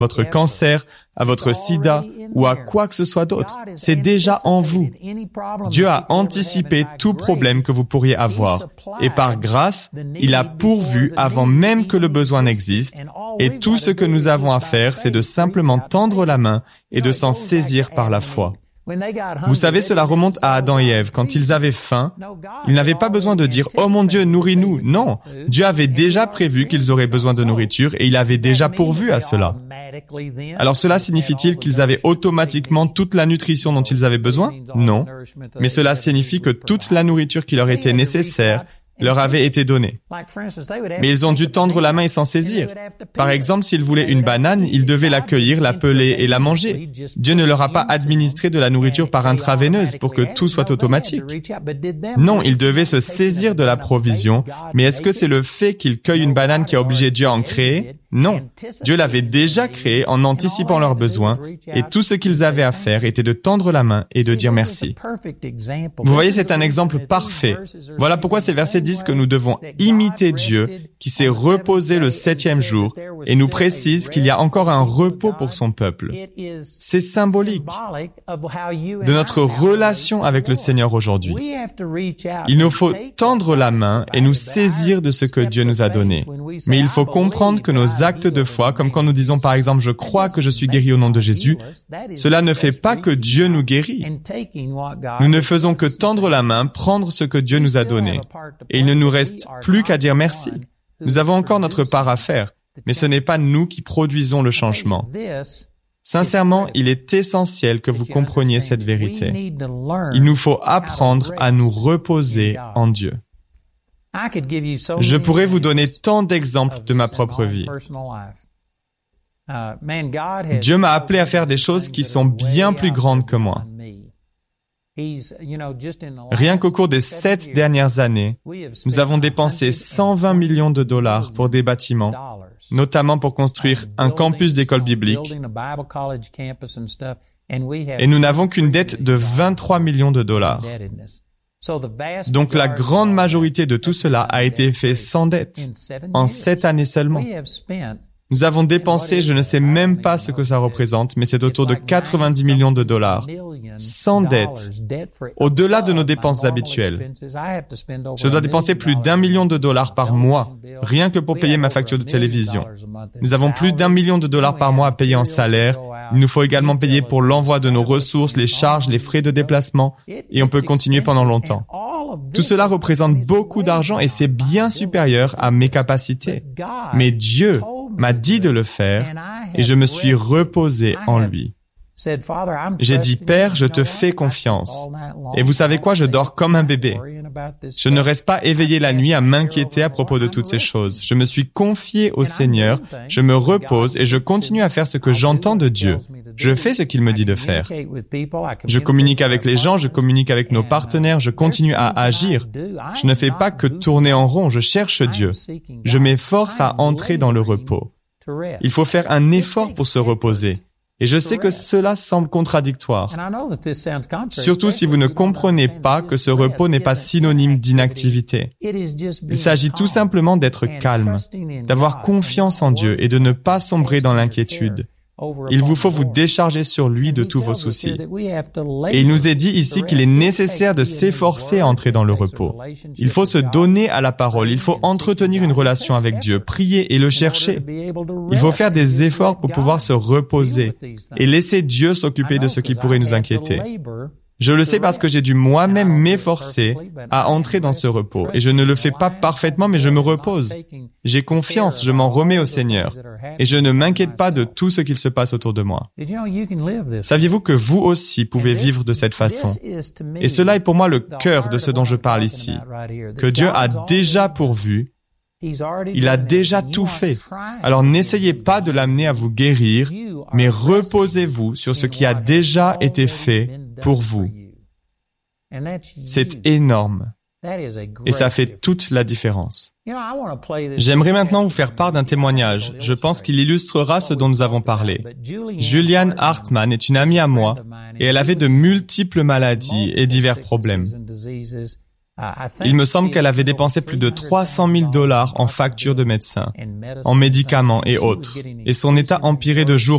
votre cancer, à votre sida ou à quoi que ce soit d'autre. C'est déjà en vous. Dieu a anticipé tout problème que vous pourriez avoir. Et par grâce, il a pourvu avant même que le besoin n'existe. Et tout ce que nous avons à faire, c'est de simplement tendre la main et de s'en saisir par la foi. Vous savez, cela remonte à Adam et Ève. Quand ils avaient faim, ils n'avaient pas besoin de dire « Oh mon Dieu, nourris-nous ». Non, Dieu avait déjà prévu qu'ils auraient besoin de nourriture et il avait déjà pourvu à cela. Alors cela signifie-t-il qu'ils avaient automatiquement toute la nutrition dont ils avaient besoin? Non, mais cela signifie que toute la nourriture qui leur était nécessaire leur avait été donnée. Mais ils ont dû tendre la main et s'en saisir. Par exemple, s'ils voulaient une banane, ils devaient la cueillir, la peler et la manger. Dieu ne leur a pas administré de la nourriture par intraveineuse pour que tout soit automatique. Non, ils devaient se saisir de la provision, mais est-ce que c'est le fait qu'ils cueillent une banane qui a obligé Dieu à en créer? Non, Dieu l'avait déjà créé en anticipant leurs besoins, et tout ce qu'ils avaient à faire était de tendre la main et de dire merci. Vous voyez, c'est un exemple parfait. Voilà pourquoi ces versets disent que nous devons imiter Dieu, qui s'est reposé le 7e jour, et nous précise qu'il y a encore un repos pour son peuple. C'est symbolique de notre relation avec le Seigneur aujourd'hui. Il nous faut tendre la main et nous saisir de ce que Dieu nous a donné. Mais il faut comprendre que nos actes de foi, comme quand nous disons par exemple « Je crois que je suis guéri au nom de Jésus », cela ne fait pas que Dieu nous guérit. Nous ne faisons que tendre la main, prendre ce que Dieu nous a donné. Et il ne nous reste plus qu'à dire merci. Nous avons encore notre part à faire, mais ce n'est pas nous qui produisons le changement. Sincèrement, il est essentiel que vous compreniez cette vérité. Il nous faut apprendre à nous reposer en Dieu. Je pourrais vous donner tant d'exemples de ma propre vie. Dieu m'a appelé à faire des choses qui sont bien plus grandes que moi. Rien qu'au cours des 7 dernières années, nous avons dépensé 120 millions de dollars pour des bâtiments, notamment pour construire un campus d'école biblique, et nous n'avons qu'une dette de 23 millions de dollars. Donc la grande majorité de tout cela a été fait sans dette, en 7 années seulement. Nous avons dépensé, je ne sais même pas ce que ça représente, mais c'est autour de 90 millions de dollars, sans dette, au-delà de nos dépenses habituelles. Je dois dépenser plus d'1 million de dollars par mois, rien que pour payer ma facture de télévision. Nous avons plus d'1 million de dollars par mois à payer en salaire. Il nous faut également payer pour l'envoi de nos ressources, les charges, les frais de déplacement, et on peut continuer pendant longtemps. Tout cela représente beaucoup d'argent et c'est bien supérieur à mes capacités. Mais Dieu m'a dit de le faire et je me suis reposé en lui. J'ai dit, Père, je te fais confiance. Et vous savez quoi, je dors comme un bébé. Je ne reste pas éveillé la nuit à m'inquiéter à propos de toutes ces choses. Je me suis confié au Seigneur, je me repose et je continue à faire ce que j'entends de Dieu. Je fais ce qu'il me dit de faire. Je communique avec les gens, je communique avec nos partenaires, je continue à agir. Je ne fais pas que tourner en rond, je cherche Dieu. Je m'efforce à entrer dans le repos. Il faut faire un effort pour se reposer. Et je sais que cela semble contradictoire, surtout si vous ne comprenez pas que ce repos n'est pas synonyme d'inactivité. Il s'agit tout simplement d'être calme, d'avoir confiance en Dieu et de ne pas sombrer dans l'inquiétude. Il vous faut vous décharger sur lui de tous vos soucis. Et il nous est dit ici qu'il est nécessaire de s'efforcer à entrer dans le repos. Il faut se donner à la parole, il faut entretenir une relation avec Dieu, prier et le chercher. Il faut faire des efforts pour pouvoir se reposer et laisser Dieu s'occuper de ce qui pourrait nous inquiéter. Je le sais parce que j'ai dû moi-même m'efforcer à entrer dans ce repos. Et je ne le fais pas parfaitement, mais je me repose. J'ai confiance, je m'en remets au Seigneur. Et je ne m'inquiète pas de tout ce qu'il se passe autour de moi. Saviez-vous que vous aussi pouvez vivre de cette façon? Et cela est pour moi le cœur de ce dont je parle ici. Que Dieu a déjà pourvu. Il a déjà tout fait. Alors n'essayez pas de l'amener à vous guérir, mais reposez-vous sur ce qui a déjà été fait pour vous. C'est énorme. Et ça fait toute la différence. J'aimerais maintenant vous faire part d'un témoignage. Je pense qu'il illustrera ce dont nous avons parlé. Julianne Hartman est une amie à moi et elle avait de multiples maladies et divers problèmes. Il me semble qu'elle avait dépensé plus de 300 000 $ en factures de médecins, en médicaments et autres, et son état empirait de jour